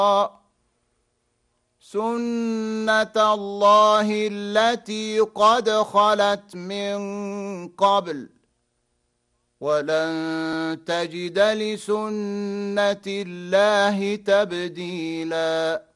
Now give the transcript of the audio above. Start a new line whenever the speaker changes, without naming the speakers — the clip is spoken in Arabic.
سنة الله التي قد خلت من قبل ولن تجد لسنة الله تبديلاً